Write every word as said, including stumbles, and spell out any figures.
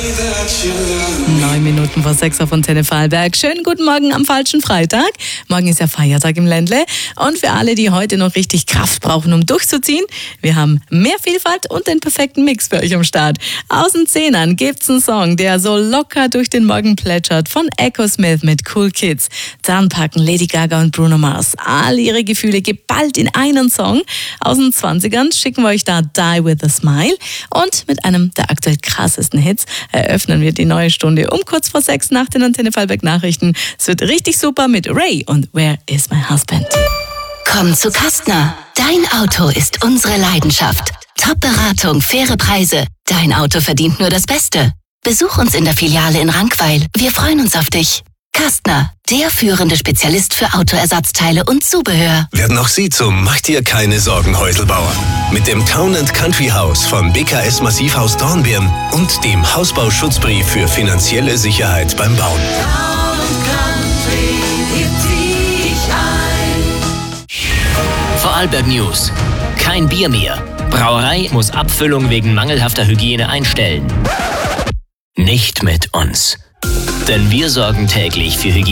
Neun Minuten vor sechs auf Antenne Vorarlberg. Schönen guten Morgen am falschen Freitag. Morgen ist ja Feiertag im Ländle. Und für alle, die heute noch richtig Kraft brauchen, um durchzuziehen, wir haben mehr Vielfalt und den perfekten Mix für euch am Start. Aus den Zehnern gibt's einen Song, der so locker durch den Morgen plätschert, von Echo Smith mit Cool Kids. Dann packen Lady Gaga und Bruno Mars all ihre Gefühle geballt in einen Song. Aus den zwanzigern schicken wir euch da Die With A Smile. Und mit einem der aktuell krassesten Hits eröffnen wir die neue Stunde um kurz vor sechs nach den Antenne Vorarlberg Nachrichten. Es wird richtig super mit Ray und Where Is My Husband? Komm zu Kastner. Dein Auto ist unsere Leidenschaft. Top-Beratung, faire Preise. Dein Auto verdient nur das Beste. Besuch uns in der Filiale in Rankweil. Wir freuen uns auf dich. Kastner, der führende Spezialist für Autoersatzteile und Zubehör. Werden auch Sie zum Mach dir keine Sorgen Häuselbauer. Mit dem Town and Country House von B K S Massivhaus Dornbirn und dem Hausbauschutzbrief für finanzielle Sicherheit beim Bauen. Vorarlberg News. Kein Bier mehr. Brauerei muss Abfüllung wegen mangelhafter Hygiene einstellen. Nicht mit uns. Denn wir sorgen täglich für Hygiene.